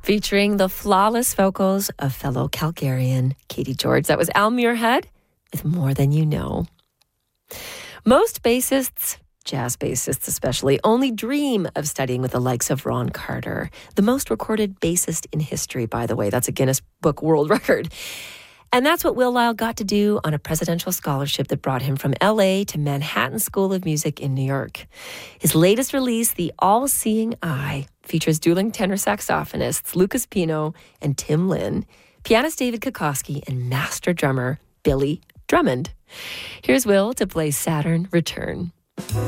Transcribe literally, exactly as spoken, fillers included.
featuring the flawless vocals of fellow Calgarian Katie George. That was Al Muirhead with More Than You Know. Most bassists, jazz bassists especially, only dream of studying with the likes of Ron Carter, the most recorded bassist in history, by the way. That's a Guinness Book World Record. And that's what Will Lyle got to do on a presidential scholarship that brought him from L A to Manhattan School of Music in New York. His latest release, The All-Seeing Eye, features dueling tenor saxophonists Lucas Pino and Tim Lin, pianist David Kokoski, and master drummer Billy Drummond. Here's Will to play Saturn Return.